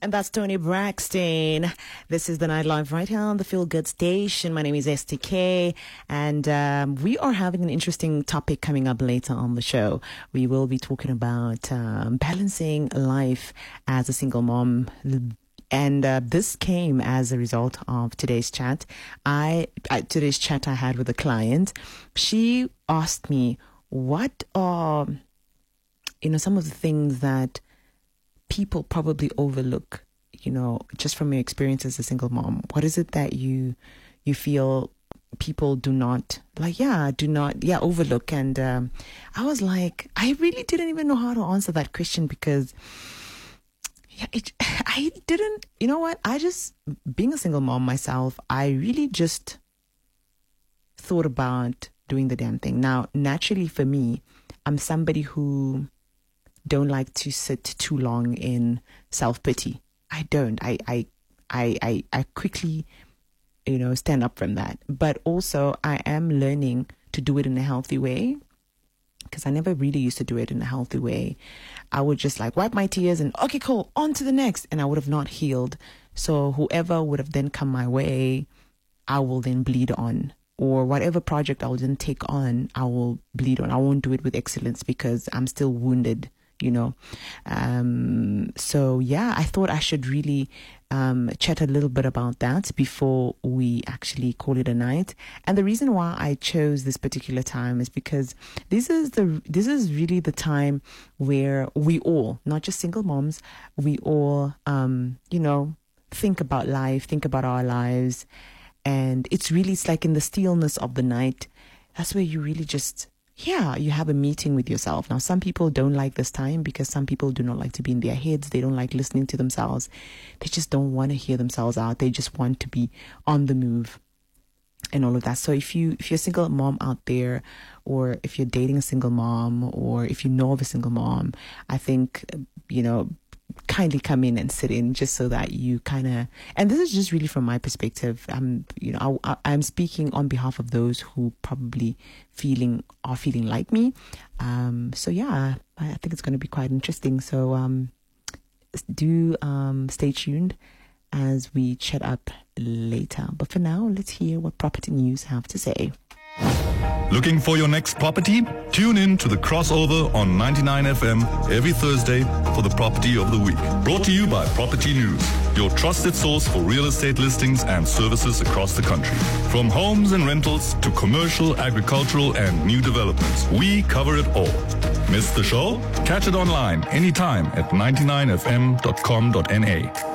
And that's Toni Braxton. This is the Nightlife right here on the Feel Good Station. My name is STK, and we are having an interesting topic coming up later on the show. We will be talking about balancing life as a single mom. And this came as a result of today's chat. Today's chat I had with a client. She asked me, what are, some of the things that people probably overlook, just from your experience as a single mom? What is it that you feel people do not overlook? And I was like, I really didn't even know how to answer that question because I didn't, being a single mom myself, I really just thought about doing the damn thing. Now, naturally for me, I'm somebody who don't like to sit too long in self-pity. I don't. I quickly, stand up from that. But also I am learning to do it in a healthy way, because I never really used to do it in a healthy way. I would just wipe my tears and, okay, cool, on to the next. And I would have not healed. So whoever would have then come my way, I will then bleed on. Or whatever project I will then take on, I will bleed on. I won't do it with excellence because I'm still wounded, So yeah, I thought I should really chat a little bit about that before we actually call it a night. And the reason why I chose this particular time is because this is really the time where we all, not just single moms, we all think about life, think about our lives. And it's like in the stillness of the night, that's where you really you have a meeting with yourself. Now, some people don't like this time because some people do not like to be in their heads. They don't like listening to themselves. They just don't want to hear themselves out. They just want to be on the move and all of that. So if you're a single mom out there, or if you're dating a single mom, or if you know of a single mom, I think, kindly come in and sit in just so that you and this is just really from my perspective. I'm speaking on behalf of those who probably are feeling like me. So yeah, I think it's going to be quite interesting. So do stay tuned as we chat up later. But for now, let's hear what Property News have to say. Looking for your next property? Tune in to The Crossover on 99 FM every Thursday for the Property of the Week. Brought to you by Property News, your trusted source for real estate listings and services across the country. From homes and rentals to commercial, agricultural and new developments, we cover it all. Miss the show? Catch it online anytime at 99fm.com.na.